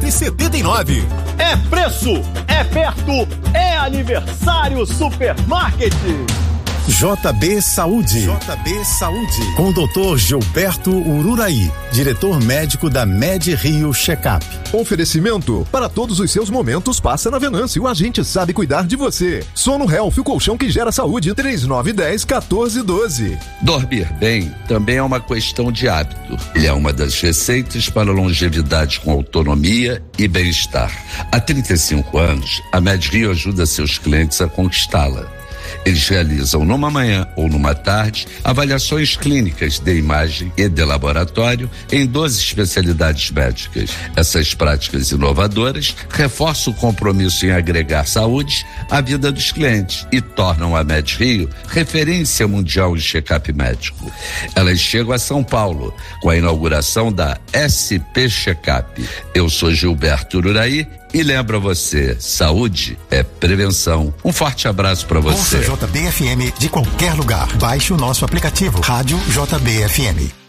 3979. É preço, é perto, é aniversário Supermarket. JB Saúde. JB Saúde. Com o Dr. Gilberto Ururaí, diretor médico da Med Rio Checkup. Oferecimento: para todos os seus momentos, passa na Venâncio, a gente sabe cuidar de você. Sono Health, o colchão que gera saúde, 3910-1412. Dormir bem também é uma questão de hábito. Ele é uma das receitas para longevidade com autonomia e bem-estar. Há 35 anos, a Med Rio ajuda seus clientes a conquistá-la. Eles realizam numa manhã ou numa tarde avaliações clínicas de imagem e de laboratório em 12 especialidades médicas. Essas práticas inovadoras reforçam o compromisso em agregar saúde à vida dos clientes e tornam a Med Rio referência mundial em check-up médico. Elas chegam a São Paulo com a inauguração da SP Checkup. Eu sou Gilberto Ururaí e lembra você, saúde é prevenção. Um forte abraço para você. Ouça JBFM de qualquer lugar. Baixe o nosso aplicativo Rádio JBFM.